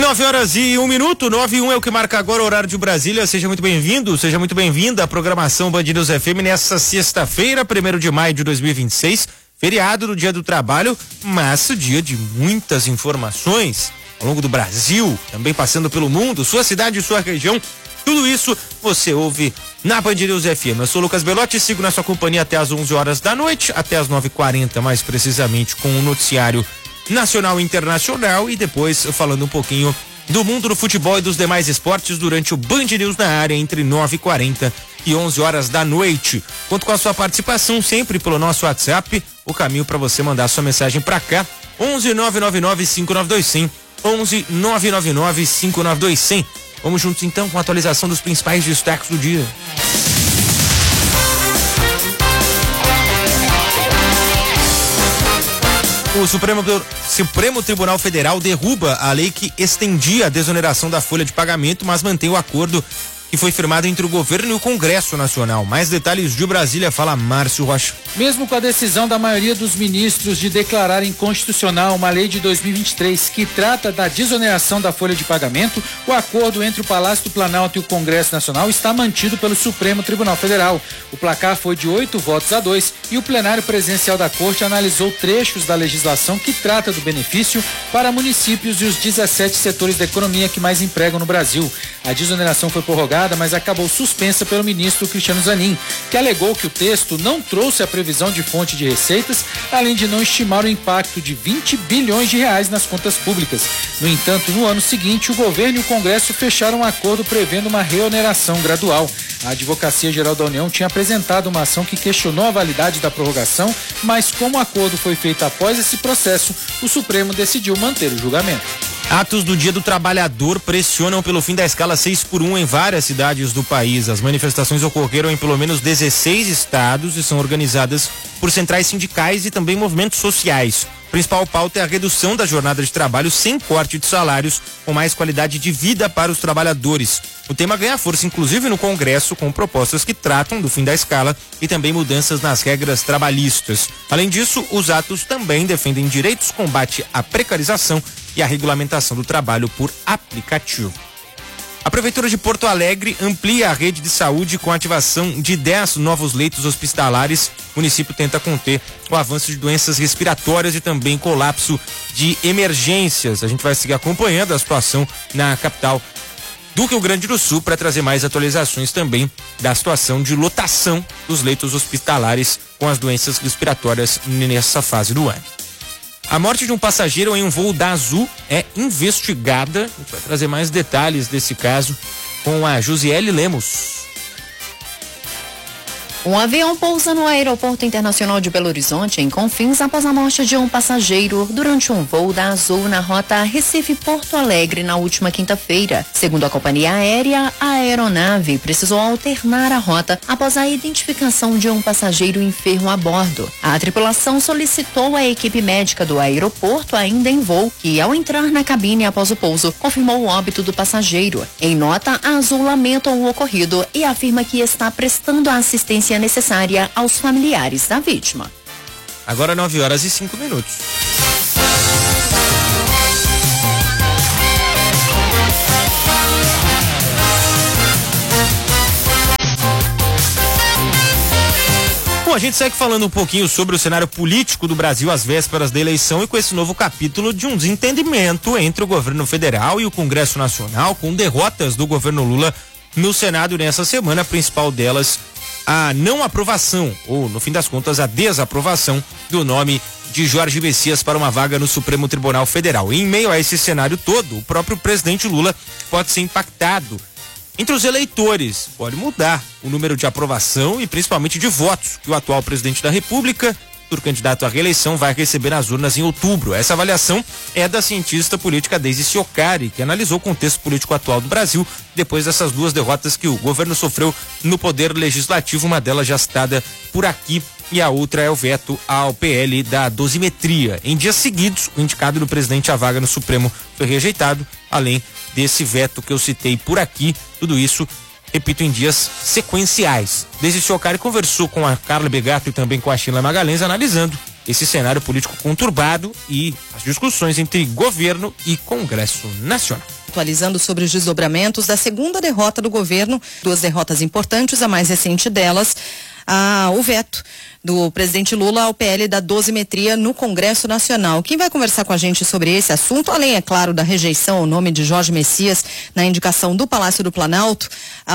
9h01, 9h01 é o que marca agora o horário de Brasília. Seja muito bem-vindo, seja muito bem-vinda à programação Band News FM nessa sexta-feira, 1º de maio de 2026, feriado do Dia do Trabalho, mas dia de muitas informações ao longo do Brasil, também passando pelo mundo, sua cidade e sua região. Tudo isso você ouve na Band News FM. Eu sou Lucas Belotti, sigo na sua companhia até às 11 horas da noite, até às 9h40 mais precisamente, com o noticiário nacional e internacional, e depois falando um pouquinho do mundo do futebol e dos demais esportes durante o Band News na área entre 9h40 e 11 horas da noite. Conto com a sua participação sempre pelo nosso WhatsApp, o caminho para você mandar sua mensagem para cá, 11 999 592 100, 11 999 592 100. Vamos juntos então com a atualização dos principais destaques do dia. O Supremo Tribunal Federal derruba a lei que estendia a desoneração da folha de pagamento, mas mantém o acordo que foi firmado entre o governo e o Congresso Nacional. Mais detalhes de Brasília, fala Márcio Rocha. Mesmo com a decisão da maioria dos ministros de declarar inconstitucional uma lei de 2023 que trata da desoneração da folha de pagamento, o acordo entre o Palácio do Planalto e o Congresso Nacional está mantido pelo Supremo Tribunal Federal. O placar foi de 8-2 e o plenário presencial da Corte analisou trechos da legislação que trata do benefício para municípios e os 17 setores da economia que mais empregam no Brasil. A desoneração foi prorrogada, mas acabou suspensa pelo ministro Cristiano Zanin, que alegou que o texto não trouxe a previsão de fonte de receitas, além de não estimar o impacto de 20 bilhões de reais nas contas públicas. No entanto, no ano seguinte, o governo e o Congresso fecharam um acordo prevendo uma reoneração gradual. A Advocacia Geral da União tinha apresentado uma ação que questionou a validade da prorrogação, mas como o acordo foi feito após esse processo, o Supremo decidiu manter o julgamento. Atos do Dia do Trabalhador pressionam pelo fim da escala 6x1 em várias cidades do país. As manifestações ocorreram em pelo menos 16 estados e são organizadas por centrais sindicais e também movimentos sociais. A principal pauta é a redução da jornada de trabalho sem corte de salários, com mais qualidade de vida para os trabalhadores. O tema ganha força, inclusive, no Congresso, com propostas que tratam do fim da escala e também mudanças nas regras trabalhistas. Além disso, os atos também defendem direitos, combate à precarização e a regulamentação do trabalho por aplicativo. A Prefeitura de Porto Alegre amplia a rede de saúde com a ativação de 10 novos leitos hospitalares. O município tenta conter o avanço de doenças respiratórias e também colapso de emergências. A gente vai seguir acompanhando a situação na capital do Rio Grande do Sul para trazer mais atualizações também da situação de lotação dos leitos hospitalares com as doenças respiratórias nessa fase do ano. A morte de um passageiro em um voo da Azul é investigada. A gente vai trazer mais detalhes desse caso com a Josiele Lemos. Um avião pousa no Aeroporto Internacional de Belo Horizonte, em Confins, após a morte de um passageiro durante um voo da Azul na rota Recife-Porto Alegre na última quinta-feira. Segundo a companhia aérea, a aeronave precisou alternar a rota após a identificação de um passageiro enfermo a bordo. A tripulação solicitou à equipe médica do aeroporto, ainda em voo, que ao entrar na cabine após o pouso, confirmou o óbito do passageiro. Em nota, a Azul lamenta o ocorrido e afirma que está prestando a assistência necessária aos familiares da vítima. Agora 9h05. Bom, a gente segue falando um pouquinho sobre o cenário político do Brasil às vésperas da eleição e com esse novo capítulo de um desentendimento entre o governo federal e o Congresso Nacional, com derrotas do governo Lula no Senado nessa semana, a principal delas a não aprovação, ou no fim das contas a desaprovação do nome de Jorge Messias para uma vaga no Supremo Tribunal Federal. E em meio a esse cenário todo, o próprio presidente Lula pode ser impactado. Entre os eleitores, pode mudar o número de aprovação e principalmente de votos que o atual presidente da República, futuro candidato à reeleição, vai receber nas urnas em outubro. Essa avaliação é da cientista política Deise Ciocari, que analisou o contexto político atual do Brasil depois dessas duas derrotas que o governo sofreu no poder legislativo, uma delas já citada por aqui e a outra é o veto ao PL da dosimetria. Em dias seguidos, o indicado do presidente à vaga no Supremo foi rejeitado, além desse veto que eu citei por aqui, tudo isso, repito, em dias sequenciais. Deise Ciocari conversou com a Carla Begato e também com a Sheila Magalhães, analisando esse cenário político conturbado e as discussões entre governo e Congresso Nacional. Atualizando sobre os desdobramentos da segunda derrota do governo, 2 derrotas importantes, a mais recente delas, o veto do presidente Lula ao PL da dosimetria no Congresso Nacional. Quem vai conversar com a gente sobre esse assunto, além, é claro, da rejeição ao nome de Jorge Messias na indicação do Palácio do Planalto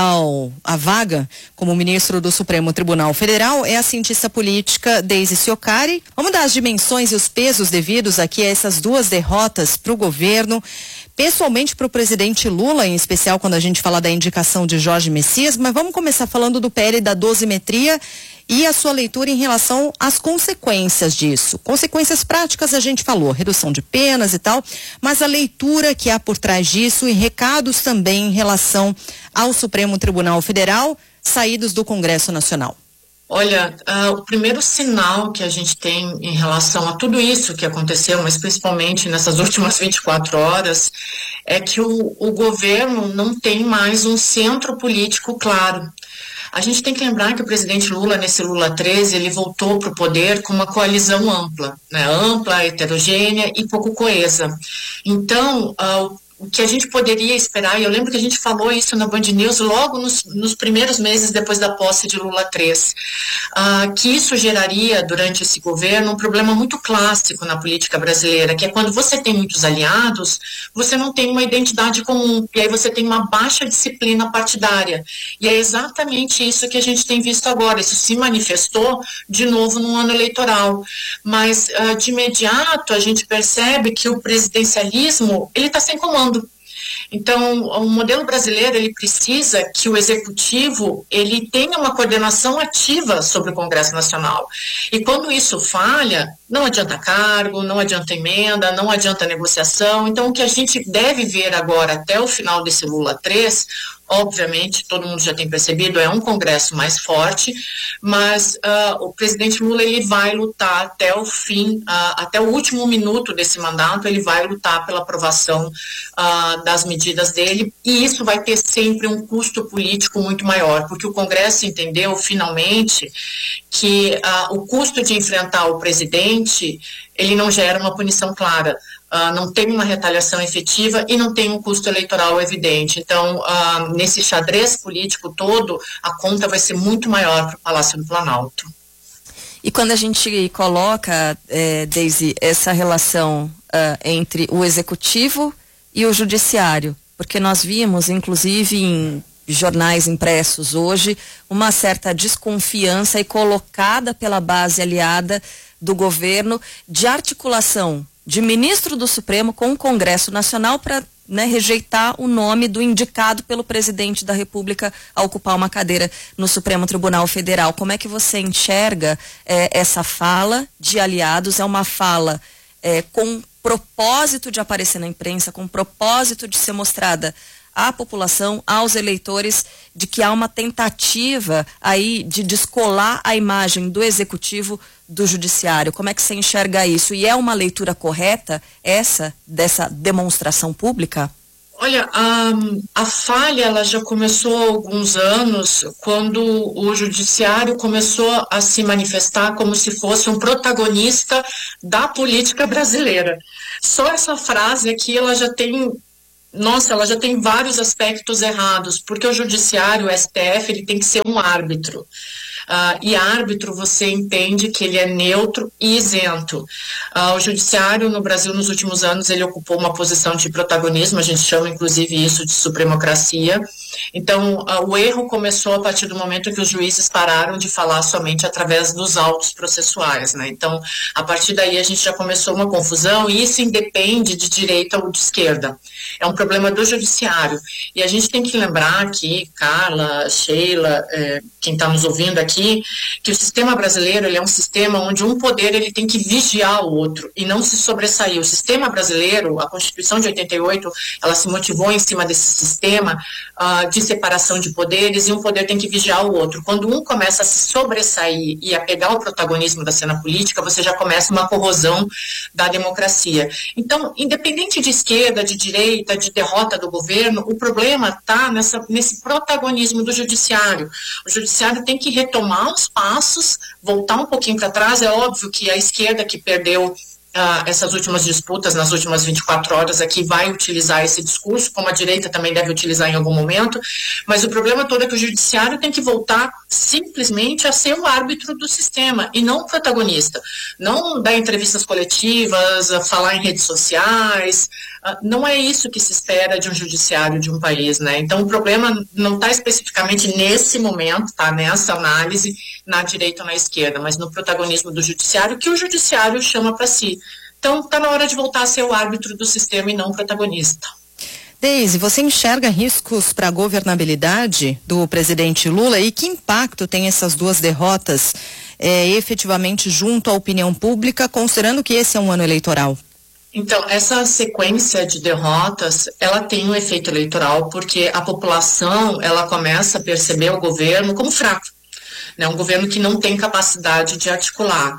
à vaga como ministro do Supremo Tribunal Federal, é a cientista política Deise Ciocari. Vamos dar as dimensões e os pesos devidos aqui a essas 2 derrotas para o governo, pessoalmente para o presidente Lula, em especial quando a gente fala da indicação de Jorge Messias, mas vamos começar falando do PL da dosimetria e a sua leitura em relação às consequências disso. Consequências práticas a gente falou, redução de penas e tal, mas a leitura que há por trás disso e recados também em relação ao Supremo Tribunal Federal, saídos do Congresso Nacional. Olha, o primeiro sinal que a gente tem em relação a tudo isso que aconteceu, mas principalmente nessas últimas 24 horas, é que o governo não tem mais um centro político claro. A gente tem que lembrar que o presidente Lula, nesse Lula 13, ele voltou para o poder com uma coalizão ampla, né? Ampla, heterogênea e pouco coesa. Então, o que a gente poderia esperar, e eu lembro que a gente falou isso na Band News logo nos primeiros meses depois da posse de Lula 3, que isso geraria durante esse governo um problema muito clássico na política brasileira, que é quando você tem muitos aliados, você não tem uma identidade comum, e aí você tem uma baixa disciplina partidária. E é exatamente isso que a gente tem visto agora. Isso se manifestou de novo no ano eleitoral. Mas, de imediato, a gente percebe que o presidencialismo, ele está sem comando. Então, o modelo brasileiro, ele precisa que o executivo, ele tenha uma coordenação ativa sobre o Congresso Nacional. E quando isso falha, não adianta cargo, não adianta emenda, não adianta negociação. Então, o que a gente deve ver agora, até o final desse Lula 3, obviamente, todo mundo já tem percebido, é um Congresso mais forte, mas o presidente Lula, ele vai lutar até o fim, até o último minuto desse mandato, ele vai lutar pela aprovação das medidas dele, e isso vai ter sempre um custo político muito maior, porque o Congresso entendeu, finalmente, que o custo de enfrentar o presidente, ele não gera uma punição clara. Não tem uma retaliação efetiva e não tem um custo eleitoral evidente. Então, nesse xadrez político todo, a conta vai ser muito maior para o Palácio do Planalto. E quando a gente coloca, Deise, essa relação entre o executivo e o judiciário, porque nós vimos, inclusive em jornais impressos hoje, uma certa desconfiança e colocada pela base aliada do governo de articulação de ministro do Supremo com o Congresso Nacional para rejeitar o nome do indicado pelo presidente da República a ocupar uma cadeira no Supremo Tribunal Federal. Como é que você enxerga essa fala de aliados? É uma fala com propósito de aparecer na imprensa, com propósito de ser mostrada à população, aos eleitores, de que há uma tentativa aí de descolar a imagem do executivo do judiciário. Como é que você enxerga isso? E é uma leitura correta dessa demonstração pública? Olha, a falha, ela já começou há alguns anos, quando o judiciário começou a se manifestar como se fosse um protagonista da política brasileira. Só essa frase aqui, ela já tem vários aspectos errados, porque o judiciário, o STF, ele tem que ser um árbitro. E árbitro, você entende que ele é neutro e isento. O judiciário no Brasil, nos últimos anos, ele ocupou uma posição de protagonismo, a gente chama inclusive isso de supremocracia. Então, o erro começou a partir do momento que os juízes pararam de falar somente através dos autos processuais, né? Então, a partir daí a gente já começou uma confusão, e isso independe de direita ou de esquerda. É um problema do judiciário. E a gente tem que lembrar aqui, Carla, Sheila, quem está nos ouvindo aqui, que o sistema brasileiro, ele é um sistema onde um poder, ele tem que vigiar o outro e não se sobressair. O sistema brasileiro, a Constituição de 88, ela se motivou em cima desse sistema de separação de poderes, e um poder tem que vigiar o outro. Quando um começa a se sobressair e a pegar o protagonismo da cena política, você já começa uma corrosão da democracia. Então, independente de esquerda, de direita, de derrota do governo, o problema está nesse protagonismo do judiciário. O judiciário judiciário tem que retomar os passos, voltar um pouquinho para trás. É óbvio que a esquerda que perdeu essas últimas disputas, nas últimas 24 horas aqui, vai utilizar esse discurso, como a direita também deve utilizar em algum momento, mas o problema todo é que o judiciário tem que voltar simplesmente a ser o árbitro do sistema e não o protagonista, não dar entrevistas coletivas, falar em redes sociais, não é isso que se espera de um judiciário de um país, né? Então o problema não está especificamente nesse momento, tá? Nessa análise, na direita ou na esquerda, mas no protagonismo do judiciário, que o judiciário chama para si. Então, está na hora de voltar a ser o árbitro do sistema e não o protagonista. Deise, você enxerga riscos para a governabilidade do presidente Lula e que impacto tem essas duas derrotas efetivamente junto à opinião pública, considerando que esse é um ano eleitoral? Então, essa sequência de derrotas, ela tem um efeito eleitoral porque a população, ela começa a perceber o governo como fraco. Né, um governo que não tem capacidade de articular.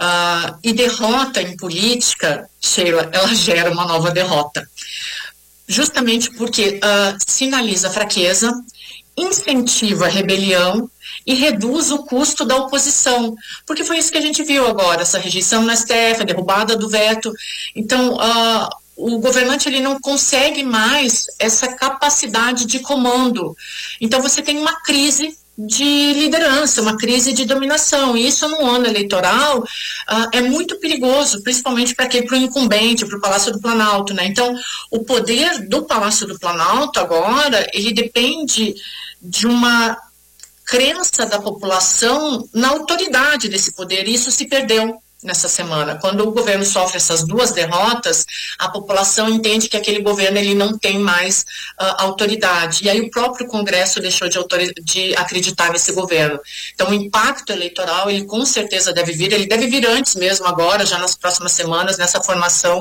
E derrota em política, Sheila, ela gera uma nova derrota. Justamente porque sinaliza fraqueza, incentiva a rebelião e reduz o custo da oposição. Porque foi isso que a gente viu agora, essa rejeição no STF, a derrubada do veto. Então, o governante ele não consegue mais essa capacidade de comando. Então, você tem uma crise de liderança, uma crise de dominação, e isso no ano eleitoral é muito perigoso, principalmente para quem, para o incumbente, para o Palácio do Planalto, né? Então, o poder do Palácio do Planalto agora, ele depende de uma crença da população na autoridade desse poder, e isso se perdeu nessa semana. Quando o governo sofre essas duas derrotas, a população entende que aquele governo ele não tem mais autoridade. E aí o próprio Congresso deixou de acreditar nesse governo. Então o impacto eleitoral, ele com certeza deve vir, ele deve vir antes mesmo agora, já nas próximas semanas, nessa formação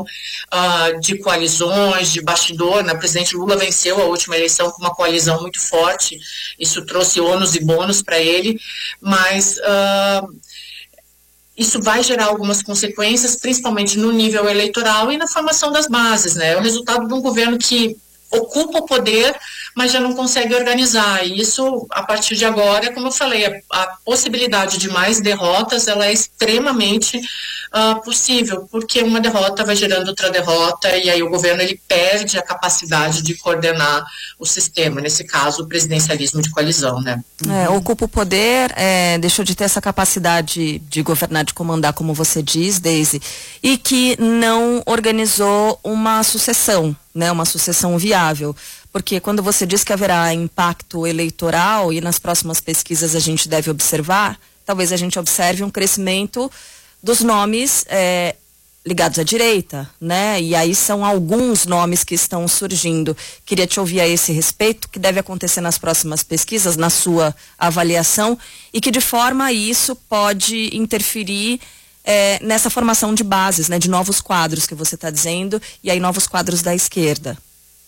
de coalizões, de bastidor, né? O presidente Lula venceu a última eleição com uma coalizão muito forte, isso trouxe ônus e bônus para ele, mas isso vai gerar algumas consequências, principalmente no nível eleitoral e na formação das bases, né? É o resultado de um governo que ocupa o poder, mas já não consegue organizar. E isso, a partir de agora, como eu falei, a possibilidade de mais derrotas, ela é extremamente possível, porque uma derrota vai gerando outra derrota, e aí o governo ele perde a capacidade de coordenar o sistema, nesse caso, o presidencialismo de coalizão, né? Ocupa o poder, deixou de ter essa capacidade de governar, de comandar, como você diz, Deise, e que não organizou uma sucessão, né, uma sucessão viável, porque quando você diz que haverá impacto eleitoral e nas próximas pesquisas a gente deve observar, talvez a gente observe um crescimento dos nomes ligados à direita, né, e aí são alguns nomes que estão surgindo. Queria te ouvir a esse respeito, que deve acontecer nas próximas pesquisas, na sua avaliação, e que de forma isso pode interferir nessa formação de bases, né, de novos quadros que você está dizendo, e aí novos quadros da esquerda.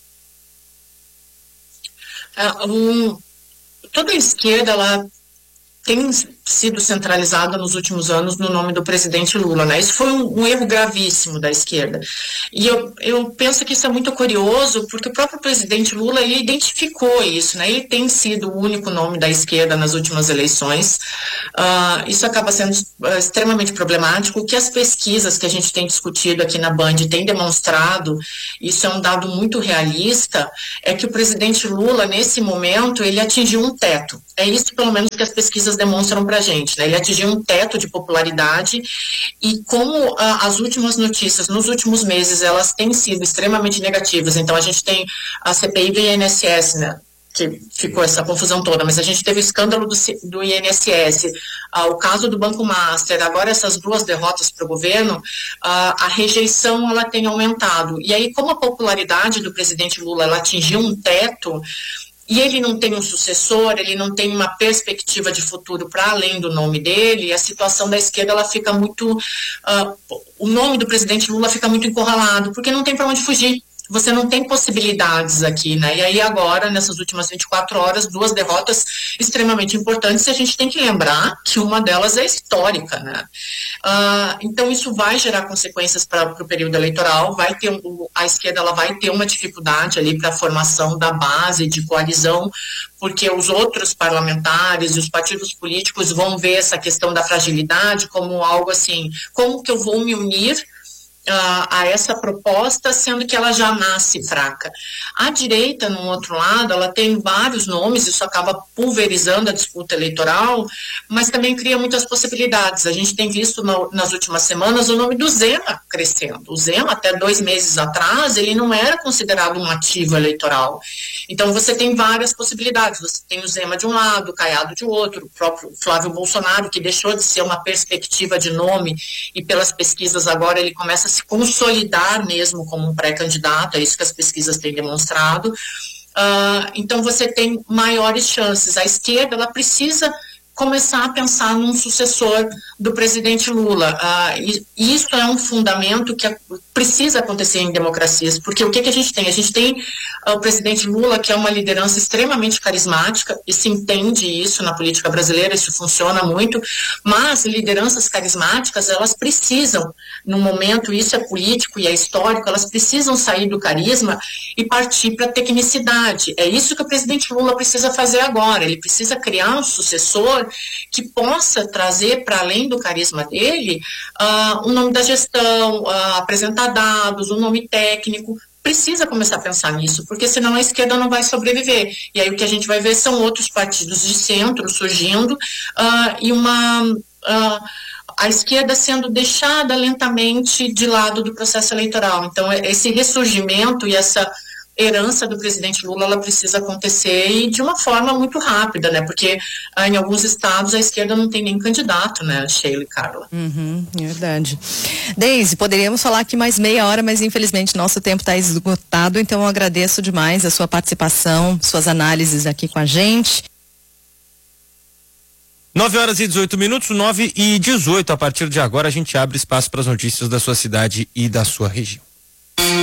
Toda a esquerda, ela tem sido centralizada nos últimos anos no nome do presidente Lula, né? Isso foi um erro gravíssimo da esquerda. E eu penso que isso é muito curioso, porque o próprio presidente Lula, ele identificou isso, né? Ele tem sido o único nome da esquerda nas últimas eleições. Isso acaba sendo extremamente problemático. O que as pesquisas que a gente tem discutido aqui na Band têm demonstrado, isso é um dado muito realista, é que o presidente Lula, nesse momento, ele atingiu um teto. É isso, pelo menos, que as pesquisas demonstram para a gente, né? Ele atingiu um teto de popularidade, e como as últimas notícias nos últimos meses elas têm sido extremamente negativas. Então a gente tem a CPI do INSS, né, que ficou essa confusão toda, mas a gente teve o escândalo do INSS, o caso do Banco Master, agora essas duas derrotas para o governo, a rejeição ela tem aumentado. E aí, como a popularidade do presidente Lula ela atingiu um teto, e ele não tem um sucessor, ele não tem uma perspectiva de futuro para além do nome dele, a situação da esquerda ela fica muito, o nome do presidente Lula fica muito encurralado, porque não tem para onde fugir. você não tem possibilidades aqui, né? E aí agora, nessas últimas 24 horas, 2 derrotas extremamente importantes, e a gente tem que lembrar que uma delas é histórica, né? Então isso vai gerar consequências para o período eleitoral, a esquerda ela vai ter uma dificuldade ali para a formação da base de coalizão, porque os outros parlamentares e os partidos políticos vão ver essa questão da fragilidade como algo assim, como que eu vou me unir a essa proposta, sendo que ela já nasce fraca. A direita, no outro lado, ela tem vários nomes, isso acaba pulverizando a disputa eleitoral, mas também cria muitas possibilidades. A gente tem visto nas últimas semanas o nome do Zema crescendo. O Zema, até 2 meses atrás, ele não era considerado um ativo eleitoral. Então você tem várias possibilidades. Você tem o Zema de um lado, o Caiado de outro, o próprio Flávio Bolsonaro, que deixou de ser uma perspectiva de nome, e pelas pesquisas agora ele começa a se consolidar mesmo como um pré-candidato, é isso que as pesquisas têm demonstrado. Então você tem maiores chances. A esquerda ela precisa começar a pensar num sucessor do presidente Lula. E isso é um fundamento que precisa acontecer em democracias, porque o que a gente tem? A gente tem o presidente Lula, que é uma liderança extremamente carismática, e se entende isso na política brasileira, isso funciona muito, mas lideranças carismáticas, elas precisam, no momento, isso é político e é histórico, elas precisam sair do carisma e partir para a tecnicidade. É isso que o presidente Lula precisa fazer agora. Ele precisa criar um sucessor que possa trazer, para além do carisma dele, o nome da gestão, apresentar dados, um nome técnico. Precisa começar a pensar nisso, porque senão a esquerda não vai sobreviver. E aí o que a gente vai ver são outros partidos de centro surgindo e a esquerda sendo deixada lentamente de lado do processo eleitoral. Então esse ressurgimento e essa herança do presidente Lula, ela precisa acontecer e de uma forma muito rápida, né? Porque em alguns estados a esquerda não tem nem candidato, né? Sheila e Carla. Verdade. Deise, poderíamos falar aqui mais meia hora, mas infelizmente nosso tempo está esgotado, então eu agradeço demais a sua participação, suas análises aqui com a gente. 9h18, 9h18. A partir de agora a gente abre espaço para as notícias da sua cidade e da sua região.